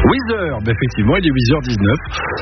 Weezer, effectivement, il est 8h19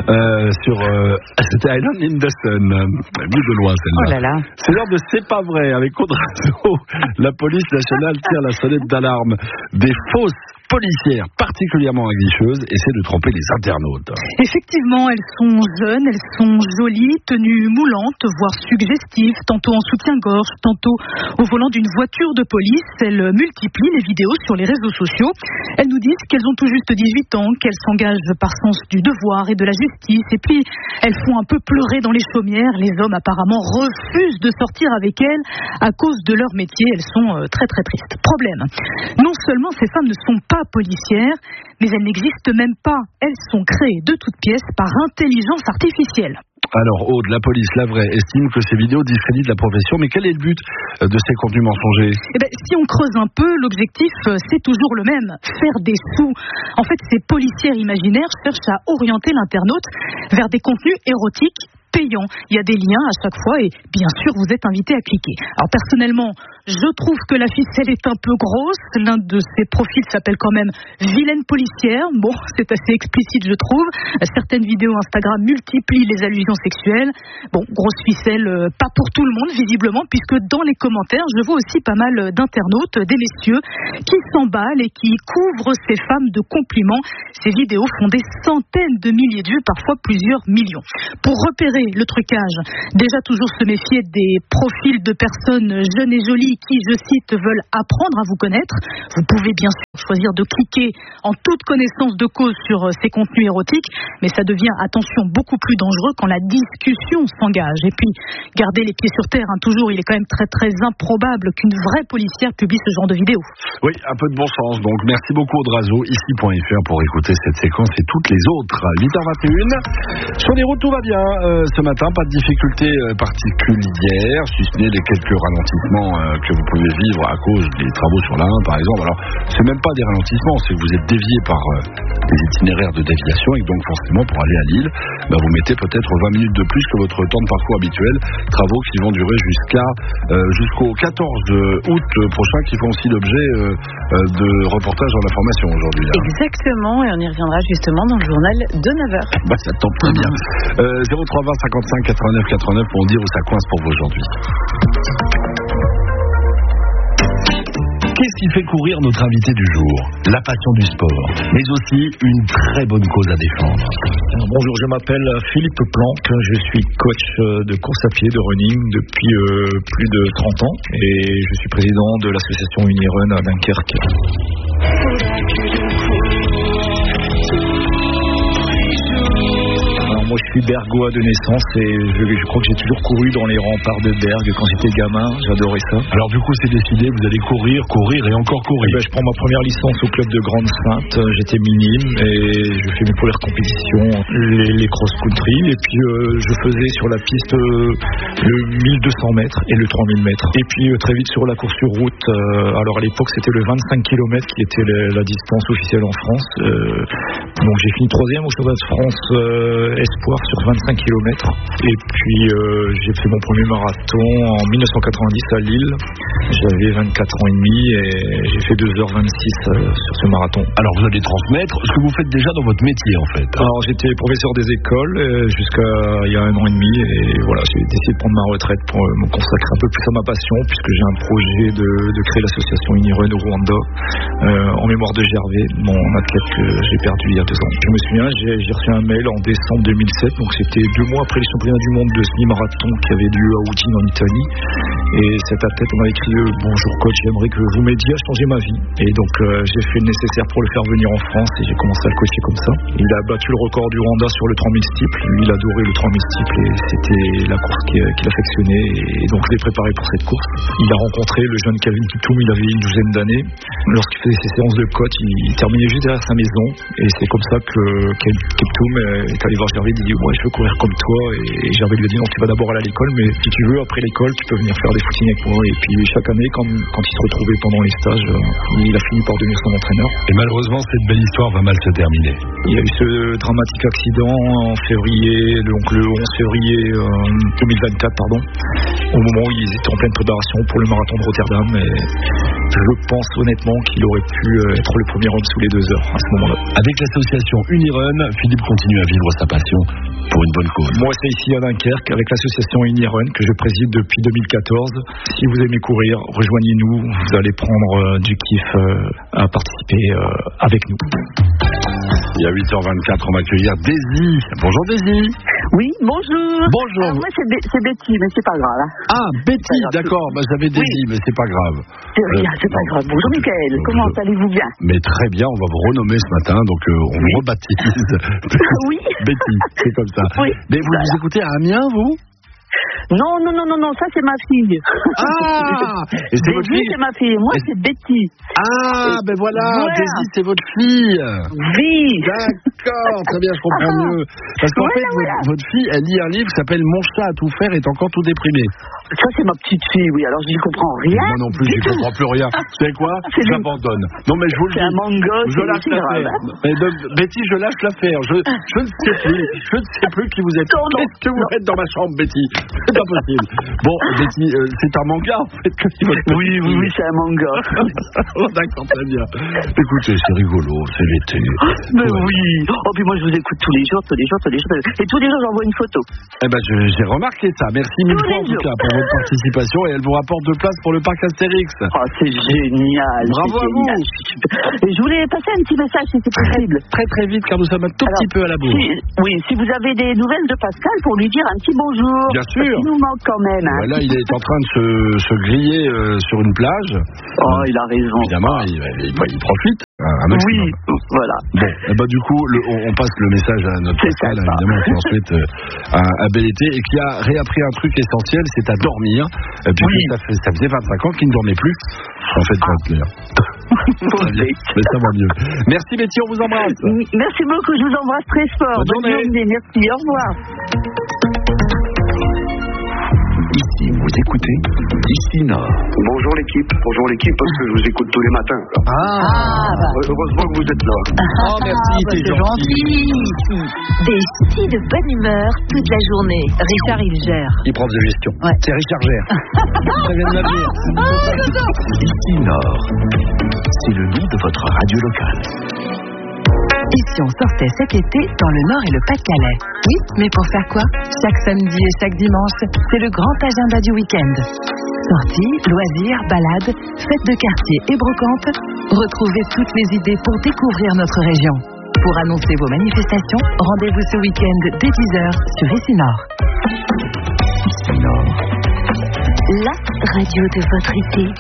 sur c'était Island in the Sun, vu de loin celle-là. Oh là là. C'est l'heure de C'est pas vrai avec Audrazo. La police nationale tire la sonnette d'alarme. Des fausses policières particulièrement aguicheuses essaient de tromper les internautes. Effectivement, elles sont jeunes, elles sont jolies, tenues moulantes, voire suggestives, tantôt en soutien-gorge, tantôt au volant d'une voiture de police. Elles multiplient les vidéos sur les réseaux sociaux. Elles nous disent qu'elles ont tout juste 18 ans, qu'elles s'engagent par sens du devoir et de la justice. Et puis, elles font un peu pleurer dans les chaumières. Les hommes apparemment refusent de sortir avec elles à cause de leur métier. Elles sont très très tristes. Problème. Non seulement ces femmes ne sont pas policières, mais elles n'existent même pas. Elles sont créées de toutes pièces par intelligence artificielle. Alors Aude, la police, la vraie, estime que ces vidéos discréditent la profession, mais quel est le but de ces contenus mensongers ? Si on creuse un peu, l'objectif c'est toujours le même, faire des sous. En fait, ces policières imaginaires cherchent à orienter l'internaute vers des contenus érotiques payants. Il y a des liens à chaque fois et bien sûr vous êtes invité à cliquer. Alors personnellement, je trouve que la ficelle est un peu grosse. L'un de ces profils s'appelle quand même Vilaine policière. Bon, c'est assez explicite je trouve. Certaines vidéos Instagram multiplient les allusions sexuelles. Bon, grosse ficelle, pas pour tout le monde visiblement, puisque dans les commentaires, je vois aussi pas mal d'internautes, des messieurs, qui s'emballent et qui couvrent ces femmes de compliments. Ces vidéos font des centaines de milliers de vues, parfois plusieurs millions. Pour repérer le trucage, déjà toujours se méfier des profils de personnes jeunes et jolies qui, je cite, veulent apprendre à vous connaître. Vous pouvez bien sûr choisir de cliquer en toute connaissance de cause sur ces contenus érotiques, mais ça devient, attention, beaucoup plus dangereux quand la discussion s'engage. Et puis, gardez les pieds sur terre, toujours, il est quand même très très improbable qu'une vraie policière publie ce genre de vidéos. Oui, un peu de bon sens, donc merci beaucoup Audrazo, ici.fr pour écouter cette séquence et toutes les autres. 8h21, sur les routes tout va bien ce matin, pas de difficultés particulières, si ce n'est les quelques ralentissements que vous pouvez vivre à cause des travaux sur la 1 par exemple. Alors, c'est même pas des ralentissements, c'est que vous êtes dévié par des itinéraires de déviation et donc forcément pour aller à Lille, vous mettez peut-être 20 minutes de plus que votre temps de parcours habituel. Travaux qui vont durer jusqu'au 14 août prochain, qui font aussi l'objet de reportages dans l'information aujourd'hui. Exactement, et on y reviendra justement dans le journal de 9h. Ça tombe très bien. 0320 55 89 89 pour dire où ça coince pour vous aujourd'hui. Qu'est-ce qui fait courir notre invité du jour ? La passion du sport, mais aussi une très bonne cause à défendre. Bonjour, je m'appelle Philippe Planck, je suis coach de course à pied, de running depuis plus de 30 ans et je suis président de l'association Unirun à Dunkerque. Moi je suis bergois de naissance et je crois que j'ai toujours couru dans les remparts de Bergue quand j'étais gamin, j'adorais ça. Alors du coup c'est décidé, vous allez courir et encore courir. Je prends ma première licence au club de Grande-Sainte, j'étais minime et je fais mes premières compétitions, les cross-country et puis je faisais sur la piste le 1200 mètres et le 3000 mètres. Et puis très vite sur la course sur route, alors à l'époque c'était le 25 km qui était la distance officielle en France. Donc j'ai fini 3e au championnat de France espoir sur 25 km. Et puis j'ai fait mon premier marathon en 1990 à Lille. J'avais 24 ans et demi et j'ai fait 2h26 sur ce marathon. Alors vous allez transmettre ce que vous faites déjà dans votre métier en fait. Alors j'étais professeur des écoles jusqu'à il y a 1 an et demi et voilà, j'ai décidé de prendre ma retraite pour me consacrer un peu plus à ma passion puisque j'ai un projet de créer l'association Unirun au Rwanda en mémoire de Gervais, mon athlète que j'ai perdu il y a 2 ans. Je me souviens, j'ai reçu un mail en décembre 2007, donc c'était 2 mois après les championnats du monde de semi-marathon qui avait lieu à Udine en Italie. Et cet athlète m'a écrit bonjour coach, j'aimerais que vous m'aidiez à changer ma vie. Et donc j'ai fait le nécessaire pour le faire venir en France et j'ai commencé à le coacher comme ça. Il a battu le record du Rwanda sur le 3000 steeple. Lui il adorait le 3000 steeple et c'était la course qu'il affectionnait. Et donc je l'ai préparé pour cette course. Il a rencontré le jeune Calvin Kiptoum, il avait une 12aine d'années. Lorsqu'il faisait ses séances de coach, il terminait juste derrière sa maison. Et c'est comme ça que Kiptoum est allé voir Gervais et dit moi je veux courir comme toi, et j'avais lui dit non, tu vas d'abord aller à l'école, mais si tu veux après l'école tu peux venir faire des footings avec moi. Et puis chaque année quand il se retrouvait pendant les stages, il a fini par devenir son entraîneur. Et malheureusement cette belle histoire va mal se terminer. Il y a eu ce dramatique accident en février, donc le 11 février 2024 au moment où ils étaient en pleine préparation pour le marathon de Rotterdam, et je pense honnêtement qu'il aurait pu être le premier homme sous les 2 heures à ce moment-là. Avec l'association Unirun, Philippe continue à vivre sa passion pour une bonne cause. Moi, c'est ici à Dunkerque avec l'association Unirun que je préside depuis 2014. Si vous aimez courir, rejoignez-nous. Vous allez prendre du kiff à participer avec nous. Il y a 8h24, on va accueillir Daisy. Bonjour Daisy. Oui, bonjour. Bonjour. Moi, c'est Betty, mais c'est pas grave. Ah, Betty, d'accord. J'avais Daisy, mais c'est pas grave. C'est rien, c'est pas grave. Bonjour Michael, comment allez-vous bien? Mais très bien, on va vous renommer ce matin, donc on vous rebaptise. Oui. Betty, c'est comme ça. Oui. Mais vous nous écoutez à Amiens, vous? Non, ça c'est ma fille. Ah. Et c'est votre fille? C'est ma fille, moi c'est Betty. Ah, ben voilà, Daisy c'est votre fille. Oui. D'accord, très bien, je comprends mieux. Parce qu'en fait, votre fille, elle lit un livre qui s'appelle Mon chat à tout faire est encore tout déprimé. Ça c'est ma petite fille, oui, alors j'y comprends rien. Moi non plus, j'y comprends plus rien. Vous savez quoi? J'abandonne. Non mais je vous le dis. C'est un manga, je lâche l'affaire. Betty, je lâche l'affaire. Je ne sais plus qui vous êtes. Qu'est-ce que vous faites dans ma chambre, Betty? C'est pas possible. Bon, Betty, c'est un manga en fait que tu votre Oui, c'est un manga. Oh, d'accord, très bien. Écoutez, c'est rigolo, c'est l'été. Mais oui. Oh, puis moi je vous écoute tous les jours. Et tous les jours j'envoie une photo. Eh ben, j'ai remarqué ça. Merci mille fois en tout cas pour votre participation, et elle vous rapporte 2 places pour le parc Astérix. Oh, c'est génial. Bravo à vous. Et je voulais passer un petit message si c'est possible. Très très vite car nous sommes un tout petit peu à la bourre. Si vous avez des nouvelles de Pascal pour lui dire un petit bonjour. Bien sûr. Il nous manque quand même. Hein. Là, il est en train de se griller sur une plage. Oh, il a raison. Évidemment, il profite. Oui, voilà. Bon, et bah, du coup, on passe le message à notre Pascal, évidemment, qui en souhaite un bel été et qui a réappris un truc essentiel, c'est à dormir. Puisque ça faisait 25 ans qu'il ne dormait plus. En fait, très bien. Mais ça va mieux. Merci Betty, on vous embrasse. Merci beaucoup, je vous embrasse très fort. Bonne journée. Merci, au revoir. Ici, vous écoutez Ici Nord. Bonjour l'équipe, parce que je vous écoute tous les matins. Heureusement que vous êtes là. Oh merci, t'es gentil. Des si de bonne humeur toute la journée. Richard, il gère. Il prend de gestion. Ouais. C'est Richard Gère. Ça vient de la dire. Ici Nord. C'est le nom de votre radio locale. Et si on sortait cet été dans le Nord et le Pas-de-Calais? Oui, mais pour faire quoi? Chaque samedi et chaque dimanche, c'est le grand agenda du week-end. Sorties, loisirs, balades, fêtes de quartier et brocantes. Retrouvez toutes les idées pour découvrir notre région. Pour annoncer vos manifestations, rendez-vous ce week-end dès 10h sur Ici Nord. Ici Nord. La radio de votre été.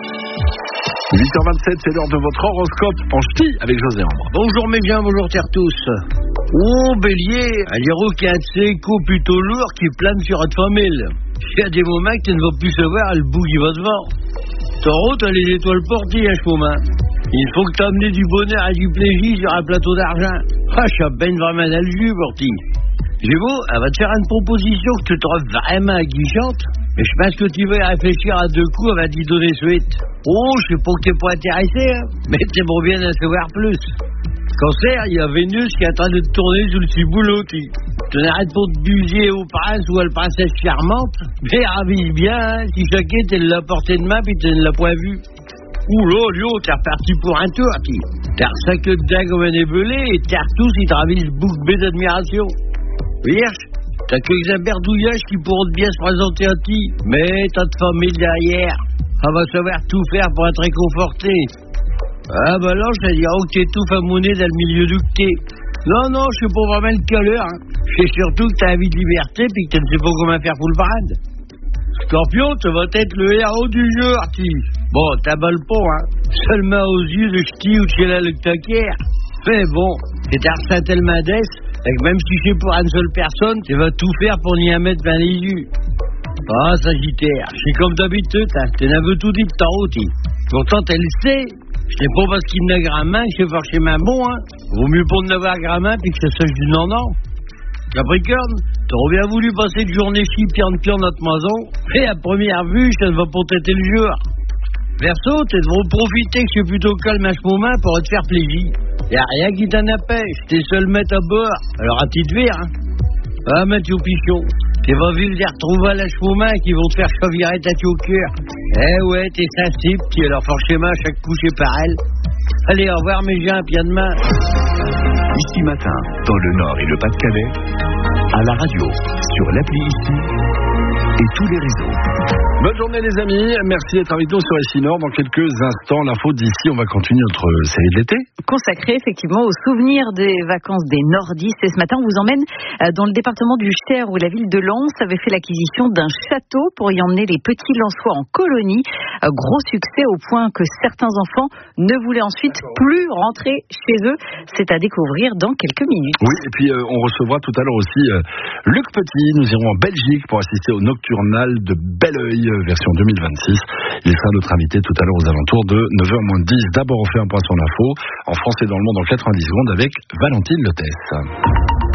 8h27, c'est l'heure de votre horoscope en ch'ti avec José Ambre. Bonjour mes biens, bonjour terre tous. Oh Bélier, un héros qui a un séco plutôt lourd qui plane sur votre famille. Il y a des moments que tu ne vas plus savoir le bout qui va devant. Taureau, t'as les étoiles portées à ce moment. Il faut que t'as amené du bonheur et du plaisir sur un plateau d'argent. Ah, je suis ben vraiment dans le jus, Porty. Gémeaux, elle va te faire une proposition que tu trouves vraiment aguichante. Mais je pense que tu vas y réfléchir à 2 coups avant d'y donner suite. Oh, je sais pas que t'es pas intéressé, hein, mais t'aimerais bien en savoir plus. Cancer, il y a Vénus qui est en train de te tourner sous le ciboulot. Tu n'arrêtes pas de buser au prince ou à la princesse charmante. Mais avise bien, hein, si chacun t'es de la portée de main puis tu ne l'as pas vu. Ouh là, Lio, t'es reparti pour un tour, tu. T'as ça que de dingue comme un ébelé et t'as tous, ils te ravissent bouc bée d'admiration. Vierge, t'as quelques berdouillages qui pourront bien se présenter à ti, mais t'as de famille derrière. Elle va savoir tout faire pour être réconfortée. Ah bah là, je te dirais que t'étouffes à monnaie dans le milieu d'où que t'es. Non, je suis pas vraiment le caleur, hein. Je sais surtout que t'as envie de liberté puis que tu ne sais pas comment faire pour le parade. Scorpion, tu vas être le héros du jeu, Artie. Bon, t'aballes pas, hein. Seulement aux yeux de ch'ti ou de chez la lectaquière. Mais bon, c'est un ressent tellement d'ess, et que même si c'est pour une seule personne, tu vas tout faire pour n'y en mettre plein les yeux. Ah, Sagittaire, je suis comme d'habitude, hein. T'es un peu tout dit de tarot, t'es. Pourtant, elle le sait. Je sais pas parce qu'il n'a grand main que je fais forcément bon, hein. Vaut mieux pour ne l'avoir grand main puis que ça sache du non-non. Capricorne, t'aurais bien voulu passer une journée chipian de pied en notre maison, et à première vue, ça ne va pas têter le jour. Verseau, t'es devrais profiter que je suis plutôt calme à ce moment pour te faire plaisir. Y'a rien qui t'en empêche, t'es seul maître à bord, alors à petite vire, hein. Ah, Mathieu Pichon, tu vas vivre des retrouvailles à ce moment qui vont te faire chavirer ta au cœur. Eh ouais, t'es sensible, puis alors forcément, chaque couche est par elle. Allez, au revoir mes gens, puis à demain. Ici Matin, dans le Nord et le Pas-de-Calais, à la radio, sur l'appli Ici et tous les réseaux. Bonne journée les amis, merci d'être avec nous sur Ici Nord. Dans quelques instants, l'info d'ici, on va continuer notre série de l'été. Consacrée effectivement aux souvenirs des vacances des nordistes. Et ce matin, on vous emmène dans le département du Cher où la ville de Lens avait fait l'acquisition d'un château pour y emmener les petits Lensois en colonie. Gros succès au point que certains enfants ne voulaient ensuite plus rentrer chez eux. C'est à découvrir dans quelques minutes. Oui, et puis on recevra tout à l'heure aussi Luc Petit. Nous irons en Belgique pour assister au Nocturnal de Belleuil, version 2026. Il sera notre invité tout à l'heure aux alentours de 9h-10. D'abord, on fait un point sur l'info en France et dans le monde en 90 secondes avec Valentine Lethès.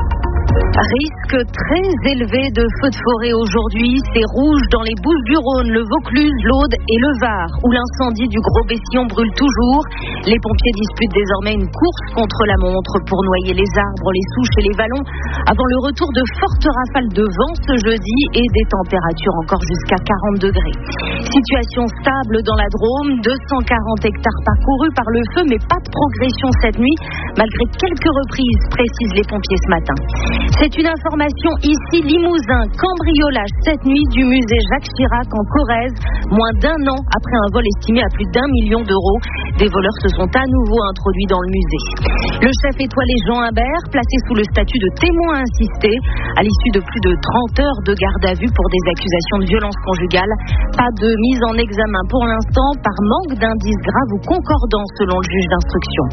Risque très élevé de feux de forêt aujourd'hui. C'est rouge dans les Bouches-du-Rhône, le Vaucluse, l'Aude et le Var, où l'incendie du Gros Bessillon brûle toujours. Les pompiers disputent désormais une course contre la montre pour noyer les arbres, les souches et les vallons avant le retour de fortes rafales de vent ce jeudi et des températures encore jusqu'à 40 degrés. Situation stable dans la Drôme, 240 hectares parcourus par le feu, mais pas de progression cette nuit, malgré quelques reprises, précisent les pompiers ce matin. C'est une information ici, Limousin, cambriolage cette nuit du musée Jacques Chirac en Corrèze, moins d'un an après un vol estimé à plus d'1 million d'euros. Des voleurs se sont à nouveau introduits dans le musée. Le chef étoilé Jean Imbert, placé sous le statut de témoin insisté, à l'issue de plus de 30 heures de garde à vue pour des accusations de violence conjugale. Pas de mise en examen pour l'instant, par manque d'indices graves ou concordants selon le juge d'instruction.